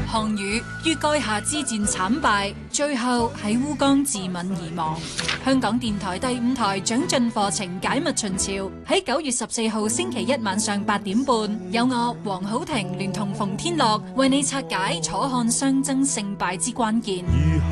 項羽於垓下之戰慘敗，最後喺烏江自刎而亡。香港電台第5台長進課程解密秦朝，喺9月14號星期一晚上8點半，有我黃好婷聯同馮天樂為你拆解楚漢相爭勝敗之關鍵。